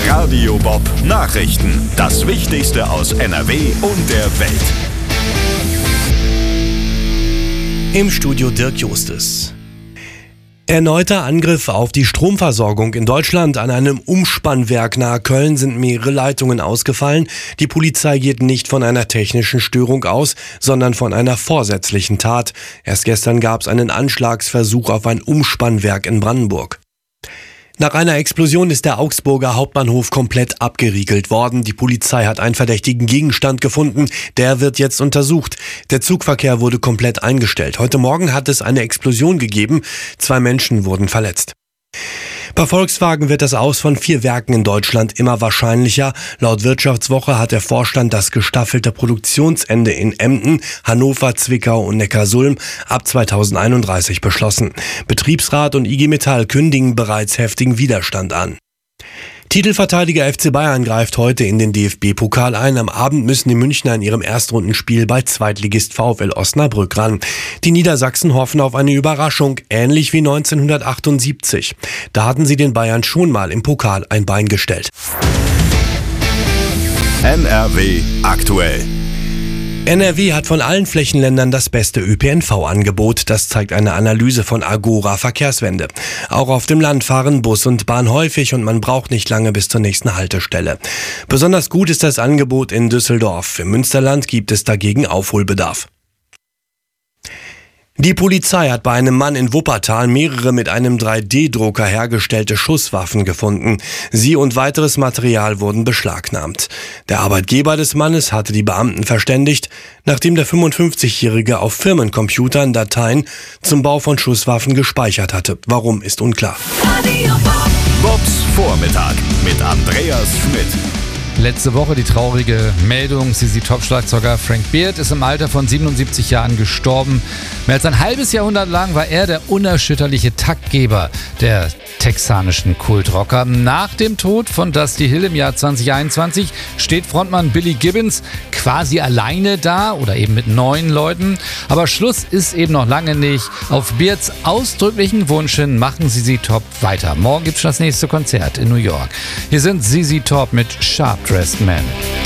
Radio Bob Nachrichten. Das Wichtigste aus NRW und der Welt. Im Studio Dirk Justus. Erneuter Angriff auf die Stromversorgung in Deutschland. An einem Umspannwerk nahe Köln sind mehrere Leitungen ausgefallen. Die Polizei geht nicht von einer technischen Störung aus, sondern von einer vorsätzlichen Tat. Erst gestern gab es einen Anschlagsversuch auf ein Umspannwerk in Brandenburg. Nach einer Explosion ist der Augsburger Hauptbahnhof komplett abgeriegelt worden. Die Polizei hat einen verdächtigen Gegenstand gefunden. Der wird jetzt untersucht. Der Zugverkehr wurde komplett eingestellt. Heute Morgen hat es eine Explosion gegeben. 2 Menschen wurden verletzt. Bei Volkswagen wird das Aus von 4 Werken in Deutschland immer wahrscheinlicher. Laut Wirtschaftswoche hat der Vorstand das gestaffelte Produktionsende in Emden, Hannover, Zwickau und Neckarsulm ab 2031 beschlossen. Betriebsrat und IG Metall kündigen bereits heftigen Widerstand an. Titelverteidiger FC Bayern greift heute in den DFB-Pokal ein. Am Abend müssen die Münchner in ihrem Erstrundenspiel bei Zweitligist VfL Osnabrück ran. Die Niedersachsen hoffen auf eine Überraschung, ähnlich wie 1978. Da hatten sie den Bayern schon mal im Pokal ein Bein gestellt. NRW aktuell. NRW hat von allen Flächenländern das beste ÖPNV-Angebot. Das zeigt eine Analyse von Agora Verkehrswende. Auch auf dem Land fahren Bus und Bahn häufig und man braucht nicht lange bis zur nächsten Haltestelle. Besonders gut ist das Angebot in Düsseldorf. Im Münsterland gibt es dagegen Aufholbedarf. Die Polizei hat bei einem Mann in Wuppertal mehrere mit einem 3D-Drucker hergestellte Schusswaffen gefunden. Sie und weiteres Material wurden beschlagnahmt. Der Arbeitgeber des Mannes hatte die Beamten verständigt, nachdem der 55-Jährige auf Firmencomputern Dateien zum Bau von Schusswaffen gespeichert hatte. Warum, ist unklar. Bobs Vormittag mit Andreas Schmidt. Letzte Woche die traurige Meldung, ZZ-Top-Schlagzeuger Frank Beard ist im Alter von 77 Jahren gestorben. Mehr als ein halbes Jahrhundert lang war er der unerschütterliche Taktgeber der texanischen Kultrocker. Nach dem Tod von Dusty Hill im Jahr 2021 steht Frontmann Billy Gibbons quasi alleine da oder eben mit 9 Leuten. Aber Schluss ist eben noch lange nicht. Auf Beards ausdrücklichen Wunsch hin machen ZZ Top weiter. Morgen gibt es das nächste Konzert in New York. Hier sind ZZ Top mit Sharp Dressed Man.